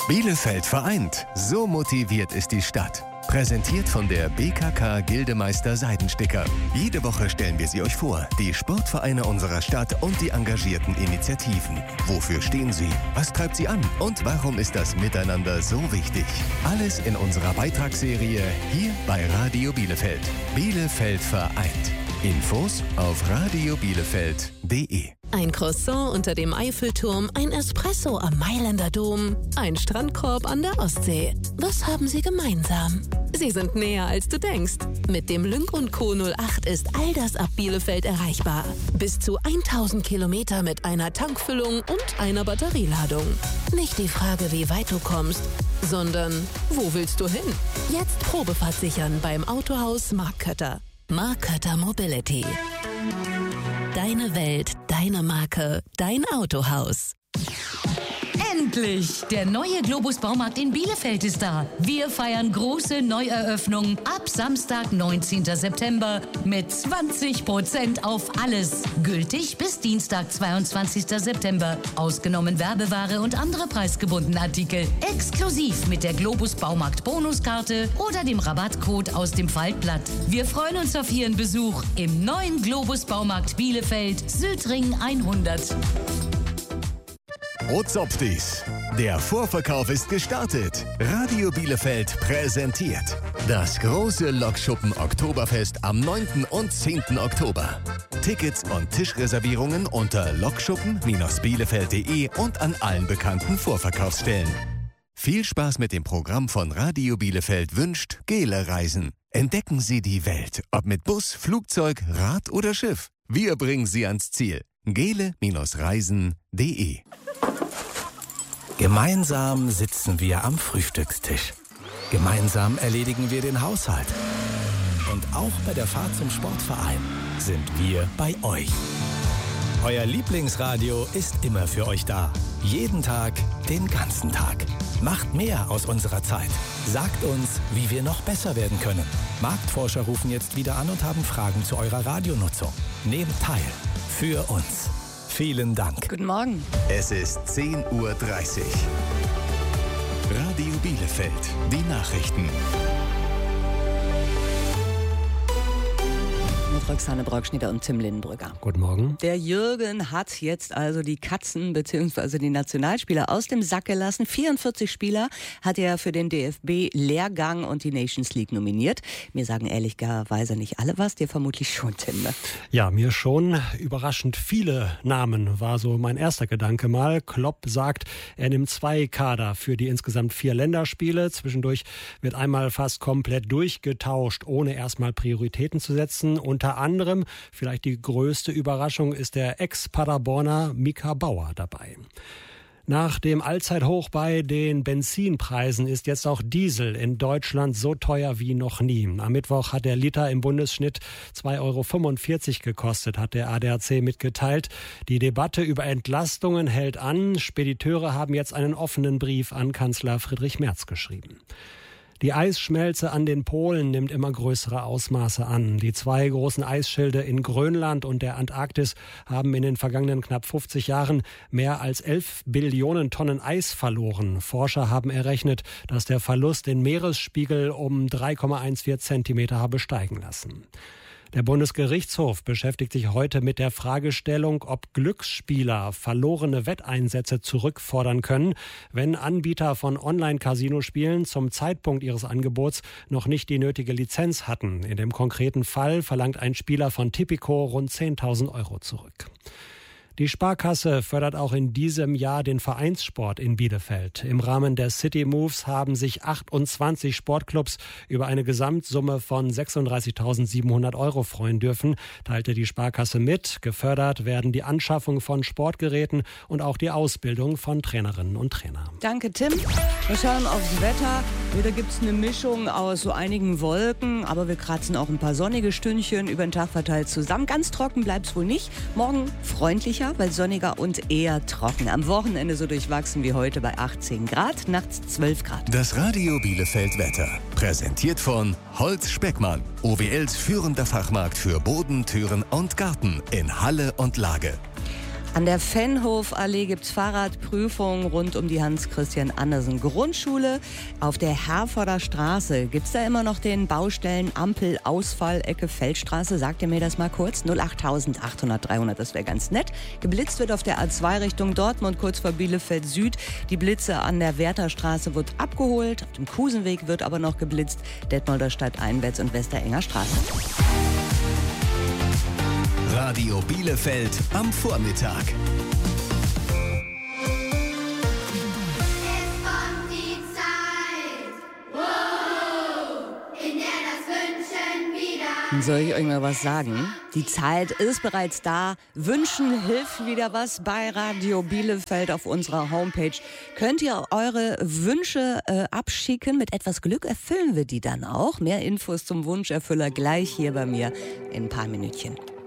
Bielefeld vereint. So motiviert ist die Stadt. Präsentiert von der BKK Gildemeister Seidensticker. Jede Woche stellen wir sie euch vor. Die Sportvereine unserer Stadt und die engagierten Initiativen. Wofür stehen sie? Was treibt sie an? Und warum ist das Miteinander so wichtig? Alles in unserer Beitragsserie hier bei Radio Bielefeld. Bielefeld vereint. Infos auf radiobielefeld.de. Ein Croissant unter dem Eiffelturm, ein Espresso am Mailänder Dom, ein Strandkorb an der Ostsee. Was haben sie gemeinsam? Sie sind näher, als du denkst. Mit dem Lynk & Co 08 ist all das ab Bielefeld erreichbar. Bis zu 1000 Kilometer mit einer Tankfüllung und einer Batterieladung. Nicht die Frage, wie weit du kommst, sondern wo willst du hin? Jetzt Probefahrt sichern beim Autohaus Mark Kötter. Mark Kötter Mobility. Deine Welt, deine Marke, dein Autohaus. Endlich! Der neue Globus Baumarkt in Bielefeld ist da. Wir feiern große Neueröffnung ab Samstag, 19. September mit 20% auf alles. Gültig bis Dienstag, 22. September. Ausgenommen Werbeware und andere preisgebundene Artikel. Exklusiv mit der Globus Baumarkt Bonuskarte oder dem Rabattcode aus dem Faltblatt. Wir freuen uns auf Ihren Besuch im neuen Globus Baumarkt Bielefeld, Südring 100. Ozopfdies. Der Vorverkauf ist gestartet. Radio Bielefeld präsentiert das große Lokschuppen Oktoberfest am 9. und 10. Oktober. Tickets und Tischreservierungen unter lokschuppen-bielefeld.de und an allen bekannten Vorverkaufsstellen. Viel Spaß mit dem Programm von Radio Bielefeld wünscht Gele Reisen. Entdecken Sie die Welt, ob mit Bus, Flugzeug, Rad oder Schiff. Wir bringen Sie ans Ziel. gele-reisen.de. Gemeinsam sitzen wir am Frühstückstisch. Gemeinsam erledigen wir den Haushalt. Und auch bei der Fahrt zum Sportverein sind wir bei euch. Euer Lieblingsradio ist immer für euch da. Jeden Tag, den ganzen Tag. Macht mehr aus unserer Zeit. Sagt uns, wie wir noch besser werden können. Marktforscher rufen jetzt wieder an und haben Fragen zu eurer Radionutzung. Nehmt teil. Für uns. Vielen Dank. Guten Morgen. Es ist 10:30 Uhr. Radio Bielefeld, die Nachrichten. Mit Roxane Brockschnieder und Tim Lindenbrügger. Guten Morgen. Der Jürgen hat jetzt also die Katzen bzw. die Nationalspieler aus dem Sack gelassen. 44 Spieler hat er für den DFB-Lehrgang und die Nations League nominiert. Mir sagen ehrlicherweise nicht alle was, dir vermutlich schon, Tim. Ne? Ja, mir schon. Überraschend viele Namen war so mein erster Gedanke mal. Klopp sagt, er nimmt 2 Kader für die insgesamt 4 Länderspiele. Zwischendurch wird einmal fast komplett durchgetauscht, ohne erstmal Prioritäten zu setzen. Unter anderem, vielleicht die größte Überraschung, ist der Ex-Paderborner Mika Bauer dabei. Nach dem Allzeithoch bei den Benzinpreisen ist jetzt auch Diesel in Deutschland so teuer wie noch nie. Am Mittwoch hat der Liter im Bundesschnitt 2,45 € gekostet, hat der ADAC mitgeteilt. Die Debatte über Entlastungen hält an. Spediteure haben jetzt einen offenen Brief an Kanzler Friedrich Merz geschrieben. Die Eisschmelze an den Polen nimmt immer größere Ausmaße an. Die 2 großen Eisschilde in Grönland und der Antarktis haben in den vergangenen knapp 50 Jahren mehr als 11 Billionen Tonnen Eis verloren. Forscher haben errechnet, dass der Verlust den Meeresspiegel um 3,14 Zentimeter habe steigen lassen. Der Bundesgerichtshof beschäftigt sich heute mit der Fragestellung, ob Glücksspieler verlorene Wetteinsätze zurückfordern können, wenn Anbieter von Online-Casino-Spielen zum Zeitpunkt ihres Angebots noch nicht die nötige Lizenz hatten. In dem konkreten Fall verlangt ein Spieler von Tipico rund 10.000 € zurück. Die Sparkasse fördert auch in diesem Jahr den Vereinssport in Bielefeld. Im Rahmen der City Moves haben sich 28 Sportclubs über eine Gesamtsumme von 36.700 € freuen dürfen, teilte die Sparkasse mit. Gefördert werden die Anschaffung von Sportgeräten und auch die Ausbildung von Trainerinnen und Trainern. Danke, Tim. Wir schauen aufs Wetter. Wieder gibt es eine Mischung aus so einigen Wolken, aber wir kratzen auch ein paar sonnige Stündchen über den Tag verteilt zusammen. Ganz trocken bleibt es wohl nicht. Morgen freundlicher, weil sonniger und eher trocken. Am Wochenende so durchwachsen wie heute bei 18 Grad, nachts 12 Grad. Das Radio Bielefeld Wetter. Präsentiert von Holz Speckmann. OWLs führender Fachmarkt für Boden, Türen und Garten in Halle und Lage. An der Venhofallee gibt es Fahrradprüfungen rund um die Hans-Christian-Andersen-Grundschule. Auf der Herforder Straße gibt es da immer noch den Baustellen Ampel-Ausfall, Ecke Feldstraße. Sagt ihr mir das mal kurz? 08000 800 300, das wäre ganz nett. Geblitzt wird auf der A2 Richtung Dortmund, kurz vor Bielefeld Süd. Die Blitze an der Wertherstraße wird abgeholt. Auf dem Kusenweg wird aber noch geblitzt. Detmolder Stadt einwärts und Westerenger Straße. Radio Bielefeld am Vormittag. Es kommt die Zeit, in der das Wünschen wieder... Soll ich euch mal was sagen? Die Zeit ist bereits da. Wünschen hilft wieder was bei Radio Bielefeld auf unserer Homepage. Könnt ihr eure Wünsche abschicken. Mit etwas Glück erfüllen wir die dann auch. Mehr Infos zum Wunscherfüller gleich hier bei mir in ein paar Minütchen.